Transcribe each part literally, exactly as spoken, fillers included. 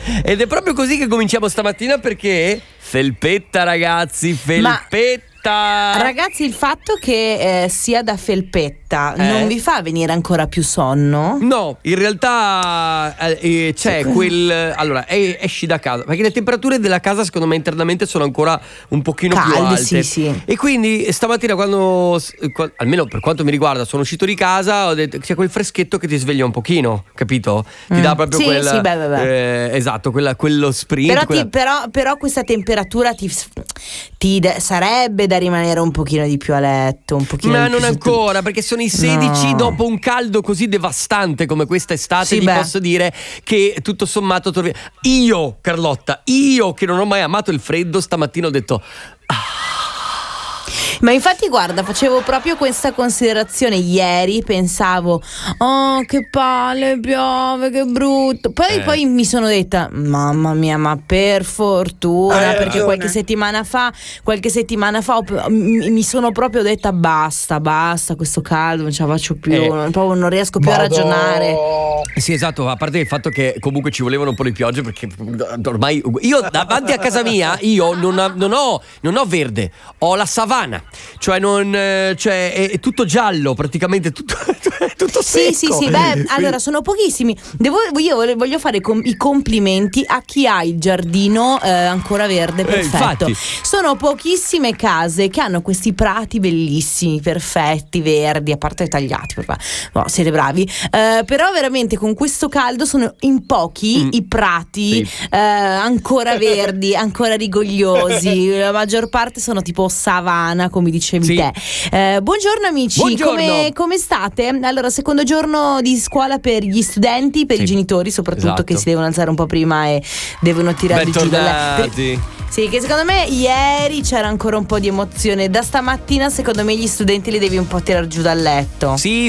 Ed è proprio così che cominciamo stamattina, perché felpetta, ragazzi, felpetta. Ma, ragazzi, il fatto che eh, sia da felpetta eh? non vi fa venire ancora più sonno? No, in realtà eh, c'è sì. quel... Allora, eh, esci da casa, perché le temperature della casa secondo me internamente sono ancora un pochino calde, più alte, sì, sì. E quindi stamattina quando, almeno per quanto mi riguarda, sono uscito di casa, ho detto c'è quel freschetto che ti sveglia un pochino, capito? Ti mm. dà proprio sì, quel... Sì, beh, beh, beh. Eh, esatto, quella, quello sprint. Però, quella... ti, però, però questa temperatura ti, ti de- sarebbe da rimanere un pochino di più a letto, un pochino ma di non più ancora, perché sono i sedici no. dopo un caldo così devastante come quest'estate. Sì, vi beh. posso dire che tutto sommato torvi... io Carlotta, io che non ho mai amato il freddo, stamattina ho detto ah. Ma infatti guarda, facevo proprio questa considerazione ieri, pensavo oh che palle, piove, che brutto. Poi, eh. poi mi sono detta mamma mia, ma per fortuna, eh, perché qualche settimana fa qualche settimana fa mi, mi sono proprio detta basta, basta questo caldo, non ce la faccio più, eh. non, proprio non riesco più Madò. a ragionare. Sì, esatto, a parte il fatto che comunque ci volevano un po' di piogge, perché ormai io davanti a casa mia io non, ho, non ho non ho verde, ho la savana. Cioè non cioè è, è tutto giallo praticamente, tutto, tutto secco. Sì, sì, sì, beh, allora sono pochissimi. Devo, io voglio fare com- i complimenti a chi ha il giardino eh, ancora verde, perfetto. Eh, sono pochissime case che hanno questi prati bellissimi, perfetti, verdi, a parte tagliati, perché, no, siete bravi. Eh, però veramente con questo caldo sono in pochi mm. i prati sì. eh, ancora verdi, ancora rigogliosi. La maggior parte sono tipo savana, come dicevi sì. te. Eh, buongiorno amici, buongiorno. Come, come state? Allora, secondo giorno di scuola per gli studenti, per sì. i genitori soprattutto, esatto. che si devono alzare un po' prima e devono tirare giù dalle... Sì, che secondo me ieri c'era ancora un po' di emozione. Da stamattina secondo me gli studenti li devi un po' tirare giù dal letto. Sì,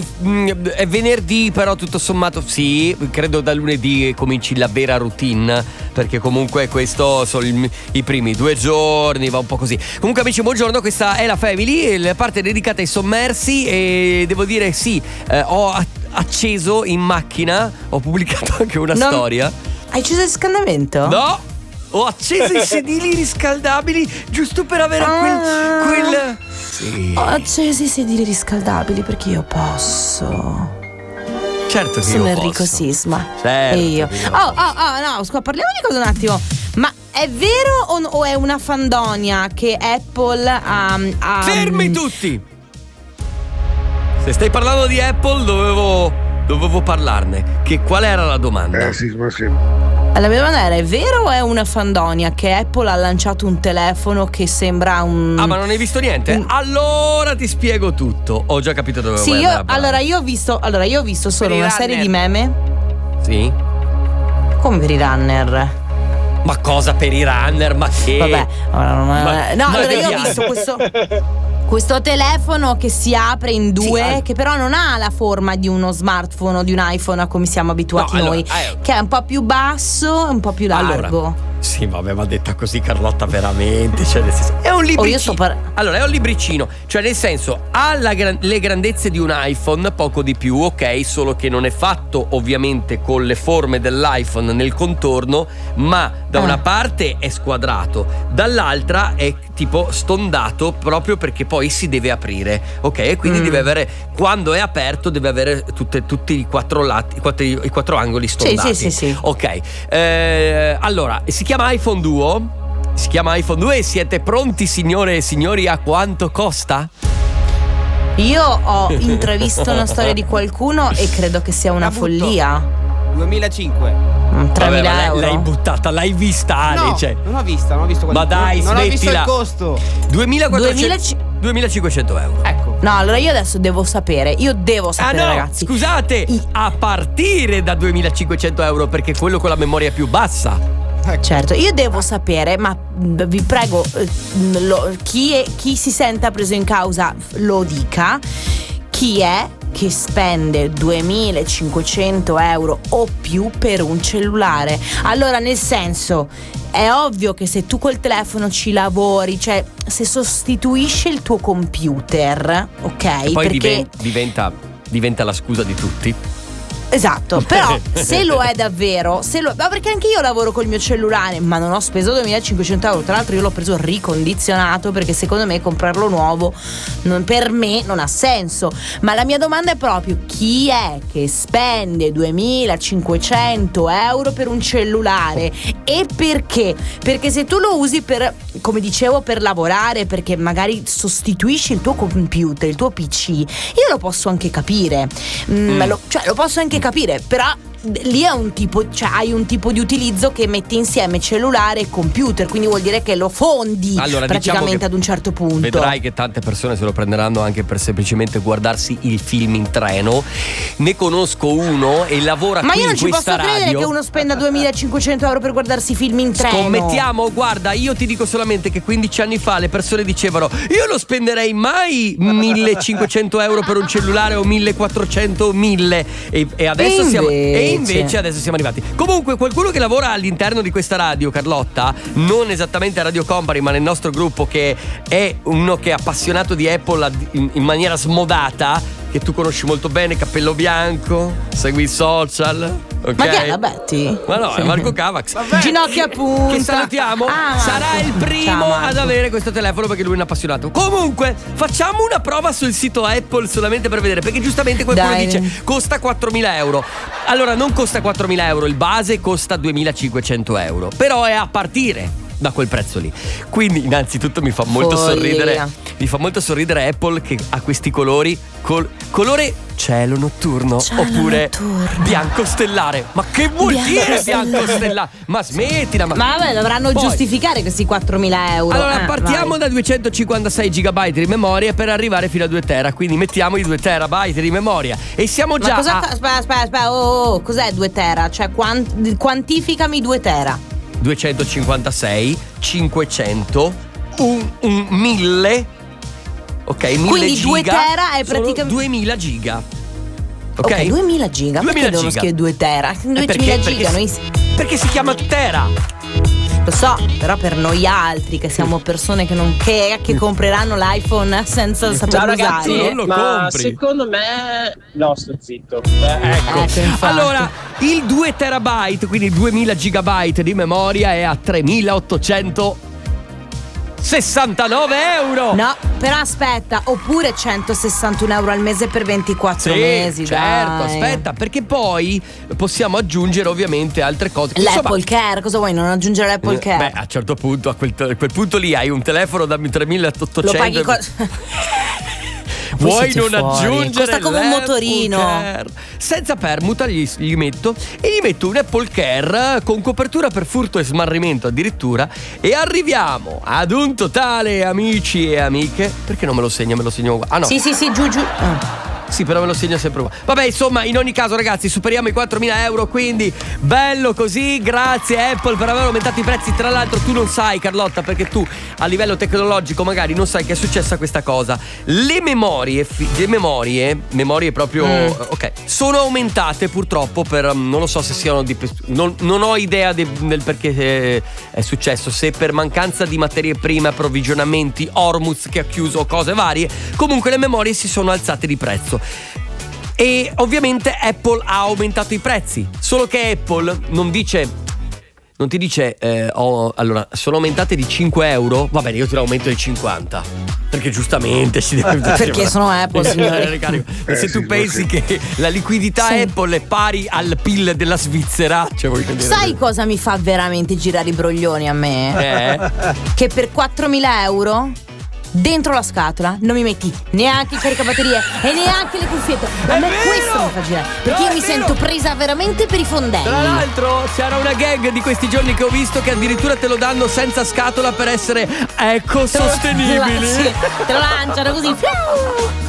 è venerdì, però tutto sommato sì, credo da lunedì cominci la vera routine, perché comunque questo sono i, i primi due giorni, va un po' così. Comunque amici, buongiorno, questa è la Family, la parte dedicata ai sommersi, e devo dire sì, eh, ho acceso in macchina, ho pubblicato anche una non... storia. Hai acceso il riscaldamento? No! Ho acceso i sedili riscaldabili giusto per avere ah, quel, quel... Sì. Ho acceso i sedili riscaldabili perché io posso. Certo che sono io Enrico posso. Sisma. Certo. E io. Oh, oh, oh, no, scusa, parliamo di cosa un attimo. Ma è vero o, o è una fandonia che Apple ha... ha Fermi tutti! Se stai parlando di Apple dovevo, dovevo parlarne. Che qual era la domanda? Eh sì, ma sì. La mia domanda era: è vero o è una fandonia che Apple ha lanciato un telefono che sembra un... Ah, ma non hai visto niente? Un... Allora ti spiego tutto. Ho già capito dove sì, vuoi io, andare. Allora io ho visto Allora io ho visto solo per una serie di meme. Sì. Come per i runner? Ma cosa per i runner? Ma che? Vabbè, allora, non... ma, No, ma allora io ho visto questo Questo telefono che si apre in due, sì, che però non ha la forma di uno smartphone o di un iPhone a come siamo abituati no, noi, allora, eh, che è un po' più basso e un po' più largo. Allora, sì, vabbè, ma detta così Carlotta veramente, cioè nel senso, è un libricino. Oh, par- allora, è un libricino, cioè nel senso ha la gran- le grandezze di un iPhone, poco di più, ok, solo che non è fatto ovviamente con le forme dell'iPhone nel contorno, ma da eh. una parte è squadrato, dall'altra è tipo stondato proprio perché poi si deve aprire, ok? E quindi mm. deve avere, quando è aperto deve avere tutte, tutti i quattro lati, i quattro, i quattro angoli stondati. Sì, sì, sì, sì. Ok, eh, allora si chiama iPhone Duo. Si chiama iPhone due e siete pronti, signore e signori, a quanto costa? Io ho intravisto una storia di qualcuno e credo che sia una follia. duemilacinque tremila euro. L'hai buttata, l'hai vista Ale? No, cioè. non ho vista, non ho visto Ma dai, non smettila. ho visto il costo. duemilaquattrocento duemilacinquecento euro. Ecco. No, allora io adesso devo sapere. Io devo sapere, ah, no, ragazzi. Scusate, a partire da duemilacinquecento euro, perché è quello con la memoria più bassa. Ecco. Certo, io devo sapere, ma vi prego, lo, chi, è, chi si senta preso in causa lo dica. Chi è che spende duemilacinquecento euro o più per un cellulare? Allora, nel senso, è ovvio che se tu col telefono ci lavori, cioè se sostituisce il tuo computer, ok? E poi perché diven- diventa, diventa la scusa di tutti. Esatto, però se lo è davvero, se lo, ma perché anche io lavoro col mio cellulare, ma non ho speso duemilacinquecento euro. Tra l'altro io l'ho preso ricondizionato, perché secondo me comprarlo nuovo non, per me non ha senso. Ma la mia domanda è proprio: chi è che spende duemilacinquecento euro per un cellulare, e perché? Perché se tu lo usi per, come dicevo, per lavorare, perché magari sostituisci il tuo computer, il tuo P C, io lo posso anche capire, mm. lo, cioè lo posso anche capire, però lì è un tipo, cioè hai un tipo di utilizzo che metti insieme cellulare e computer, quindi vuol dire che lo fondi allora, praticamente diciamo ad un certo punto. Vedrai che tante persone se lo prenderanno anche per semplicemente guardarsi il film in treno. Ne conosco uno e lavora ma qui io non in ci questa posso credere radio. che uno spenda duemilacinquecento euro per guardarsi film in treno. Scommettiamo, guarda, io ti dico solamente che quindici anni fa le persone dicevano: io non spenderei mai millecinquecento euro per un cellulare, o millequattrocento o mille, e, e adesso e siamo e invece invece adesso siamo arrivati. Comunque qualcuno che lavora all'interno di questa radio, Carlotta, non esattamente a Radio Company ma nel nostro gruppo, che è uno che è appassionato di Apple in, in maniera smodata, che tu conosci molto bene, Cappello Bianco, segui i social, ok? Ma chi è la Betty? Ma no, è Marco Cavax. Vabbè. Ginocchia a punta. Che salutiamo. Ah, Sarà il primo ciao, Marco. ad avere questo telefono, perché lui è un appassionato. Comunque facciamo una prova sul sito Apple, solamente per vedere, perché giustamente qualcuno Dai. dice costa quattromila euro. Allora non costa quattromila euro, il base costa duemilacinquecento euro, però è a partire da quel prezzo lì. Quindi innanzitutto mi fa molto Follia. sorridere Mi fa molto sorridere Apple, che ha questi colori col, colore cielo notturno, Cielo oppure notturno. bianco stellare. Ma che vuol Bianco dire stellare. bianco stellare? Ma smettila. Ma, Ma vabbè, dovranno Poi- giustificare questi quattromila euro. Allora Eh, partiamo vai. da duecentocinquantasei gigabyte di memoria per arrivare fino a due tera. Quindi mettiamo i due terabyte di memoria e siamo Ma già cosa? a Aspetta, aspetta, aspetta. Oh, oh, oh, cos'è due tera? Cioè, quant- quantificami due tera. duecentocinquantasei, cinquecento, un, un mille. Ok, mille Quindi giga. due tera è sono praticamente- duemila giga. Ok, Ok, duemila giga. duemila Perché devono giga. scrivere due tera? Eh, duemila perché, giga, perché, noi si- perché si chiama tera. lo so, però per noi altri che siamo persone che non che, che compreranno l'iPhone senza saperlo Ciao ragazzi, usare. non lo ma compri. secondo me no, sto zitto. Ecco. Ecco, infatti. Allora, il due terabyte, quindi duemila gigabyte di memoria, è a tremilatottocentosessantanove euro. No, però aspetta, oppure centosessantuno euro al mese per ventiquattro Sì, mesi. certo, dai. aspetta, perché poi possiamo aggiungere ovviamente altre cose. L'Apple Care, cosa vuoi? Non aggiungere l'Apple Eh, Care? Beh, a un certo punto, a quel, a quel punto lì hai un telefono da tremilatottocento. Lo paghi co- Voi Vuoi siete non fuori. aggiungere Costa come un l'Apple motorino. Care? Senza permuta gli, gli metto e gli metto un Apple Care con copertura per furto e smarrimento addirittura, e arriviamo ad un totale, amici e amiche. Perché non me lo segna? Me lo segno qua. Ah no. Sì, sì, sì, giù, giù. Ah. Sì, però me lo segno sempre qua. Vabbè, insomma, in ogni caso, ragazzi, superiamo i quattromila euro. Quindi, bello così. Grazie, Apple, per aver aumentato i prezzi. Tra l'altro, tu non sai, Carlotta, perché tu a livello tecnologico magari non sai che è successa questa cosa. Le memorie, fi- le memorie, memorie proprio, Mm. ok, sono aumentate purtroppo per, um, non lo so se siano di, non, non ho idea de- del perché è, è successo. Se per mancanza di materie prime, approvvigionamenti, Hormuz che ha chiuso, cose varie. Comunque le memorie si sono alzate di prezzo. E ovviamente Apple ha aumentato i prezzi. Solo che Apple non dice, non ti dice eh, oh, allora sono aumentate di cinque euro. Va bene, io te l'aumento di cinquanta, perché giustamente si deve. Perché sono Apple, signori. Se Eh, tu sì, pensi sì. che la liquidità Sì. Apple è pari al P I L della Svizzera, cioè voglio dire. Sai cosa mi fa veramente girare i broglioni a me? Eh? Che per quattromila euro dentro la scatola non mi metti neanche il caricabatterie e neanche le cuffiette. A È me vero! questo mi fa girare, perché No, io è mi vero! sento presa veramente per i fondelli. Tra l'altro c'era una gag di questi giorni che ho visto che addirittura te lo danno senza scatola per essere ecosostenibili. Sì, te lo lanciano così.